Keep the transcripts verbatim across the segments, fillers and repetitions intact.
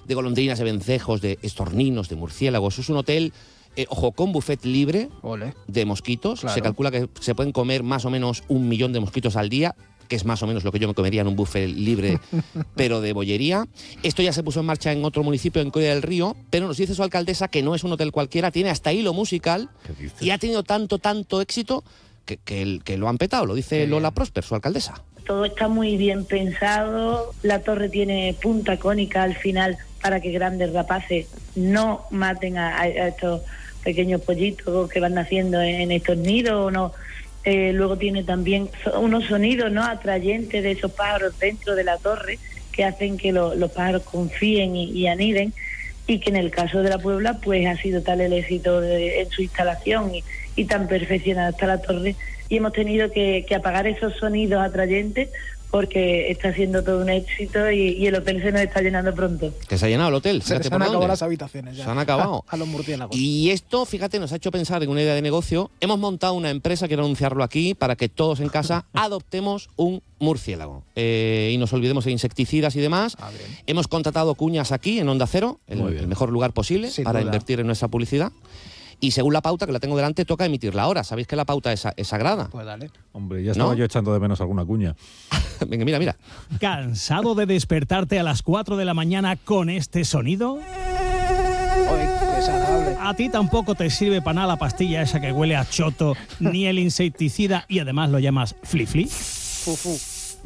de golondrinas, de vencejos, de estorninos, de murciélagos. Es un hotel, eh, ojo, con buffet libre Ole. de mosquitos. Claro. Se calcula que se pueden comer más o menos un millón de mosquitos al día, que es más o menos lo que yo me comería en un buffet libre, pero de bollería. Esto ya se puso en marcha en otro municipio, en Coria del Río, pero nos dice su alcaldesa que no es un hotel cualquiera, tiene hasta hilo musical y ha tenido tanto, tanto éxito que, que, el, que lo han petado, lo dice Lola Prosper, su alcaldesa. Todo está muy bien pensado, la torre tiene punta cónica al final para que grandes rapaces no maten a, a estos pequeños pollitos que van naciendo en estos nidos, o no. Eh, luego tiene también unos sonidos, ¿no?, atrayentes de esos pájaros dentro de la torre que hacen que lo, los pájaros confíen y, y aniden, y que en el caso de la Puebla pues ha sido tal el éxito de, en su instalación y, y tan perfeccionada está la torre, y hemos tenido que, que apagar esos sonidos atrayentes porque está siendo todo un éxito y, y el hotel se nos está llenando pronto. Que se ha llenado el hotel. Se, se han acabado las habitaciones ya. Se han acabado. A, a los murciélagos. Y esto, fíjate, nos ha hecho pensar en una idea de negocio. Hemos montado una empresa, quiero anunciarlo aquí, para que todos en casa adoptemos un murciélago. Eh, y nos olvidemos de insecticidas y demás. Ah, Hemos contratado cuñas aquí, en Onda Cero, el, el mejor lugar posible Sin para duda. invertir en nuestra publicidad. Y según la pauta, que la tengo delante, toca emitirla ahora. ¿Sabéis que la pauta es, es sagrada? Pues dale. Hombre, ya estaba ¿No? yo echando de menos alguna cuña. Venga, mira, mira. ¿Cansado de despertarte a las cuatro de la mañana con este sonido? Oye, qué desagradable. A ti tampoco te sirve para nada la pastilla esa que huele a choto, ni el insecticida, y además lo llamas fli-fli. Fufu.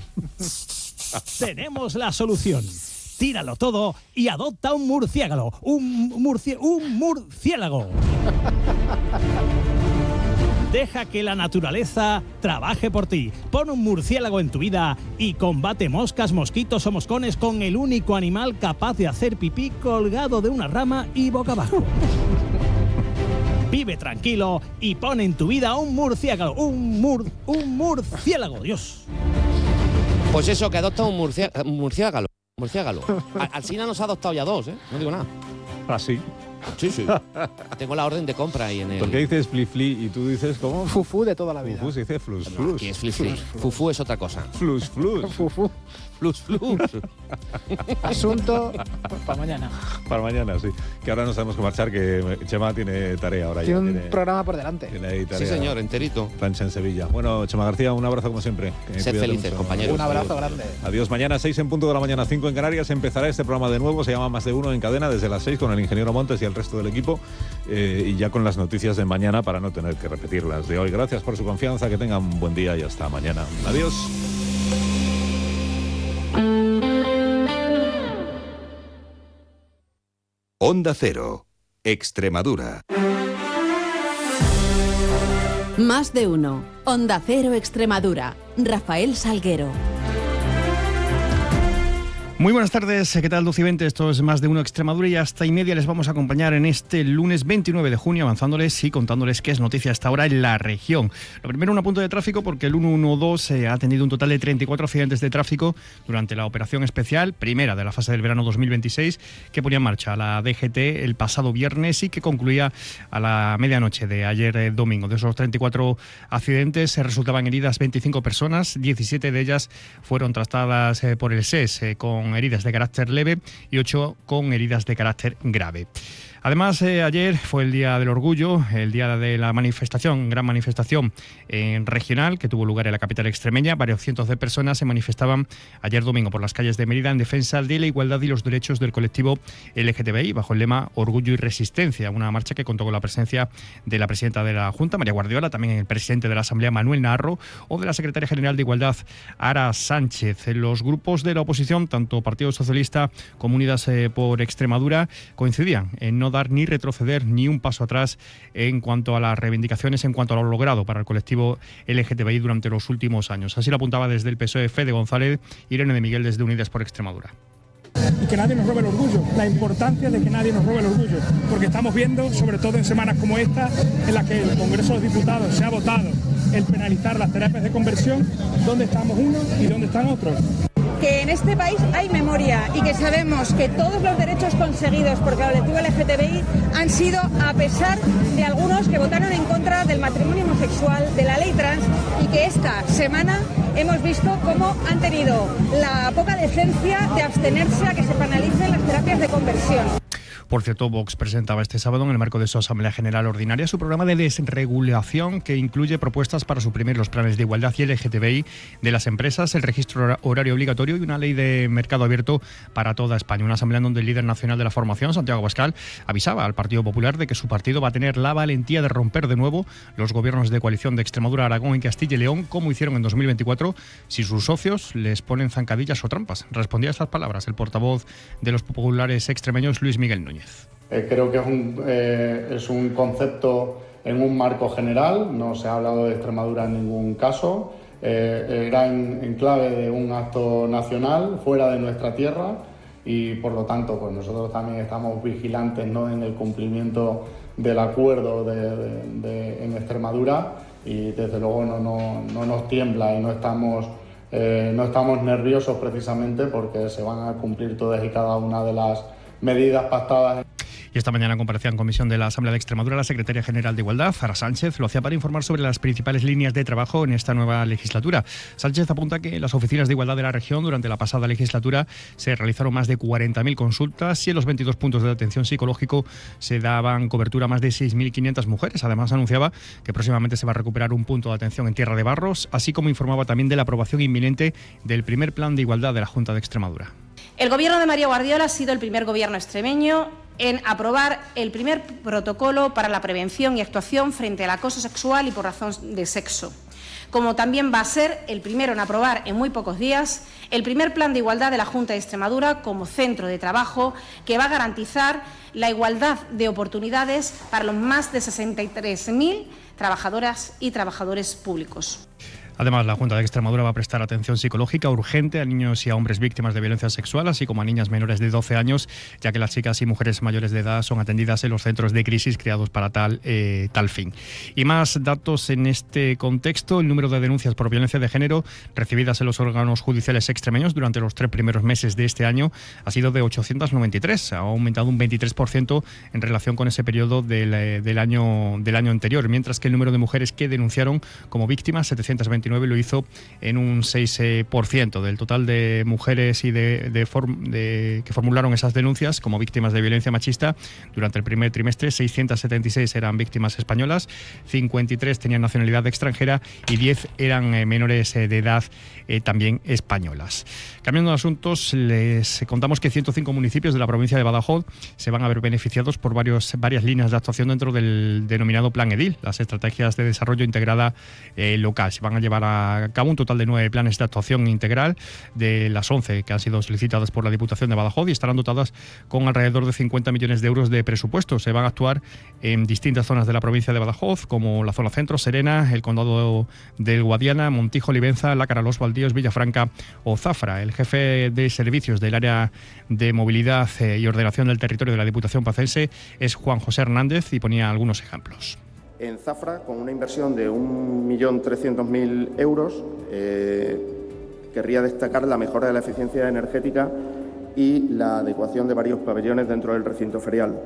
Tenemos la solución. Tíralo todo y adopta un murciélago. Un, murci- un murciélago. Deja que la naturaleza trabaje por ti. Pon un murciélago en tu vida y combate moscas, mosquitos o moscones con el único animal capaz de hacer pipí colgado de una rama y boca abajo. Vive tranquilo y pon en tu vida un murciélago. Un, mur, un murciélago, Dios. Pues eso, que adopta un murcia- un murciélago. Murciélago. Al- Alsina nos ha adoptado ya dos, ¿eh? No digo nada. ¿Ah, sí? Sí, sí. Tengo la orden de compra ahí en el... ¿Por qué dices fli-fli y tú dices cómo? Fufu de toda la vida. Fufu se dice flus, No, flus. aquí es fli-fli. Fufu es otra cosa. Flus, flus. Fufu. Flus, flus. Asunto para mañana. Para mañana, sí. Que ahora nos tenemos que marchar, que Chema tiene tarea ahora. Tiene ya, un tiene, programa por delante. tiene ahí tarea. Sí, señor, enterito. Plancha en Sevilla. Bueno, Chema García, un abrazo como siempre. Que Sed cuídate felices, mucho. compañeros. Un abrazo Adiós. grande. Adiós. Mañana seis en punto de la mañana, cinco en Canarias. Empezará este programa de nuevo. Se llama Más de Uno en cadena desde las seis con el ingeniero Montes y el resto del equipo. Eh, y ya con las noticias de mañana para no tener que repetirlas de hoy. Gracias por su confianza. Que tengan un buen día y hasta mañana. Adiós. Onda Cero, Extremadura. Más de uno. Onda Cero Extremadura. Rafael Salguero. Muy buenas tardes, ¿qué tal, doce y veinte? Esto es Más de Uno Extremadura y hasta y media les vamos a acompañar en este lunes veintinueve de junio, avanzándoles y contándoles qué es noticia hasta ahora en la región. Lo primero, un apunte de tráfico, porque el ciento doce eh, ha tenido un total de treinta y cuatro accidentes de tráfico durante la operación especial, primera de la fase del verano dos mil veintiséis, que ponía en marcha la D G T el pasado viernes y que concluía a la medianoche de ayer eh, domingo. De esos treinta y cuatro accidentes se resultaban heridas veinticinco personas, diecisiete de ellas fueron tratadas eh, por el S E S eh, con heridas de carácter leve y ocho con heridas de carácter grave. Además, eh, ayer fue el Día del Orgullo, el día de la manifestación, gran manifestación eh, regional que tuvo lugar en la capital extremeña. Varios cientos de personas se manifestaban ayer domingo por las calles de Mérida en defensa de la igualdad y los derechos del colectivo L G T B I bajo el lema Orgullo y Resistencia, una marcha que contó con la presencia de la presidenta de la Junta, María Guardiola, también el presidente de la Asamblea, Manuel Naharro, o de la secretaria general de Igualdad, Ara Sánchez. Los grupos de la oposición, tanto Partido Socialista como Unidas eh, por Extremadura, coincidían en no dar ni retroceder ni un paso atrás en cuanto a las reivindicaciones, en cuanto a lo logrado para el colectivo L G T B I durante los últimos años. Así lo apuntaba desde el P S O E Fede González, Irene de Miguel desde Unidas por Extremadura. Y que nadie nos robe el orgullo, la importancia de que nadie nos robe el orgullo, porque estamos viendo, sobre todo en semanas como esta, en las que el Congreso de los Diputados se ha votado el penalizar las terapias de conversión, dónde estamos unos y dónde están otros. Que en este país hay memoria y que sabemos que todos los derechos conseguidos por el colectivo L G T B I han sido a pesar de algunos que votaron en contra del matrimonio homosexual, de la ley trans, y que esta semana hemos visto cómo han tenido la poca decencia de abstenerse a que se penalicen las terapias de conversión. Por cierto, Vox presentaba este sábado, en el marco de su Asamblea General Ordinaria, su programa de desregulación, que incluye propuestas para suprimir los planes de igualdad y L G T B I de las empresas, el registro horario obligatorio y una ley de mercado abierto para toda España. Una asamblea donde el líder nacional de la formación, Santiago Abascal, avisaba al Partido Popular de que su partido va a tener la valentía de romper de nuevo los gobiernos de coalición de Extremadura, Aragón y Castilla y León, como hicieron en dos mil veinticuatro, si sus socios les ponen zancadillas o trampas. Respondía a estas palabras el portavoz de los populares extremeños, Luis Miguel Núñez. Eh, creo que es un, eh, es un concepto en un marco general, no se ha hablado de Extremadura en ningún caso, eh, era en, en clave de un acto nacional fuera de nuestra tierra y por lo tanto pues nosotros también estamos vigilantes, ¿no?, en el cumplimiento del acuerdo de, de, de, en Extremadura y desde luego no, no, no nos tiembla y no estamos, eh, no estamos nerviosos precisamente porque se van a cumplir todas y cada una de las medidas pactadas. Y esta mañana comparecía en comisión de la Asamblea de Extremadura la secretaria general de Igualdad, Sara Sánchez. Lo hacía para informar sobre las principales líneas de trabajo en esta nueva legislatura. Sánchez apunta que en las oficinas de igualdad de la región durante la pasada legislatura se realizaron más de cuarenta mil consultas y en los veintidós puntos de atención psicológico se daban cobertura a más de seis mil quinientas mujeres. Además anunciaba que próximamente se va a recuperar un punto de atención en Tierra de Barros, así como informaba también de la aprobación inminente del primer plan de igualdad de la Junta de Extremadura. El gobierno de María Guardiola ha sido el primer gobierno extremeño en aprobar el primer protocolo para la prevención y actuación frente al acoso sexual y por razón de sexo, como también va a ser el primero en aprobar en muy pocos días el primer plan de igualdad de la Junta de Extremadura como centro de trabajo que va a garantizar la igualdad de oportunidades para los más de sesenta y tres mil trabajadoras y trabajadores públicos. Además, la Junta de Extremadura va a prestar atención psicológica urgente a niños y a hombres víctimas de violencia sexual, así como a niñas menores de doce años, ya que las chicas y mujeres mayores de edad son atendidas en los centros de crisis creados para tal, eh, tal fin. Y más datos en este contexto. El número de denuncias por violencia de género recibidas en los órganos judiciales extremeños durante los tres primeros meses de este año ha sido de ochocientos noventa y tres. Ha aumentado un veintitrés por ciento en relación con ese periodo del, del, año, del año anterior, mientras que el número de mujeres que denunciaron como víctimas, setecientos veintinueve, lo hizo en un seis por ciento. Del total de mujeres y de, de, form, de que formularon esas denuncias como víctimas de violencia machista durante el primer trimestre, seiscientos setenta y seis eran víctimas españolas, cincuenta y tres tenían nacionalidad extranjera y diez eran eh, menores eh, de edad eh, también españolas. Cambiando de asuntos, les contamos que ciento cinco municipios de la provincia de Badajoz se van a ver beneficiados por varios, varias líneas de actuación dentro del denominado Plan Edil, las estrategias de desarrollo integrada eh, local. Se van a llevar a cabo un total de nueve planes de actuación integral de las once que han sido solicitadas por la Diputación de Badajoz y estarán dotadas con alrededor de cincuenta millones de euros de presupuesto. Se van a actuar en distintas zonas de la provincia de Badajoz, como la zona centro, Serena, el condado del Guadiana, Montijo, Livenza, Lácara, Los Baldíos, Villafranca o Zafra. El jefe de servicios del área de movilidad y ordenación del territorio de la Diputación pacense es Juan José Hernández y ponía algunos ejemplos. En Zafra, con una inversión de un millón trescientos mil euros, eh, querría destacar la mejora de la eficiencia energética y la adecuación de varios pabellones dentro del recinto ferial.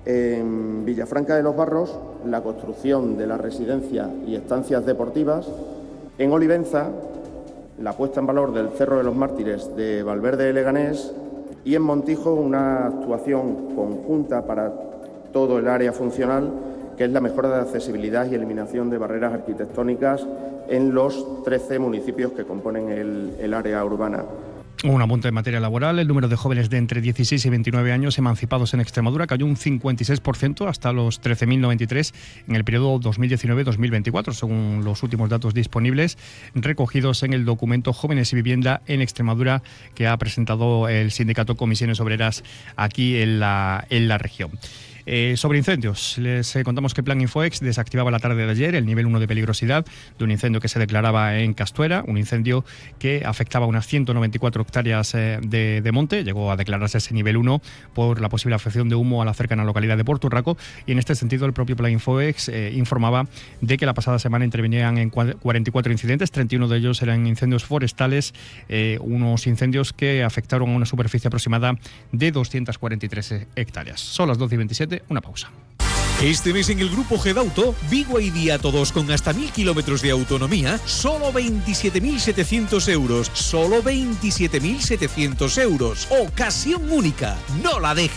En Villafranca de los Barros, la construcción de la residencia y estancias deportivas. En Olivenza, la puesta en valor del Cerro de los Mártires de Valverde de Leganés. Y en Montijo, una actuación conjunta para todo el área funcional, que es la mejora de accesibilidad y eliminación de barreras arquitectónicas en los trece municipios que componen el, el área urbana. Un apunte en materia laboral. El número de jóvenes de entre dieciséis y veintinueve años emancipados en Extremadura cayó un cincuenta y seis por ciento hasta los trece mil noventa y tres en el periodo dos mil diecinueve dos mil veinticuatro, según los últimos datos disponibles recogidos en el documento Jóvenes y Vivienda en Extremadura que ha presentado el sindicato Comisiones Obreras aquí en la, en la región. Eh, sobre incendios, les eh, contamos que el Plan Infoex desactivaba la tarde de ayer el nivel uno de peligrosidad de un incendio que se declaraba en Castuera, un incendio que afectaba unas ciento noventa y cuatro hectáreas eh, de, de monte. Llegó a declararse ese nivel uno por la posible afección de humo a la cercana localidad de Puerto Urraco y en este sentido el propio Plan Infoex eh, informaba de que la pasada semana intervenían en cuarenta y cuatro incidentes, treinta y uno de ellos eran incendios forestales, eh, unos incendios que afectaron a una superficie aproximada de doscientas cuarenta y tres hectáreas. Son las doce y veintisiete. Una pausa. Este mes en el Grupo Gedauto, Vigo y Día Todos con hasta mil kilómetros de autonomía, solo veintisiete mil setecientos euros. Solo veintisiete mil setecientos euros. Ocasión única. No la dejes.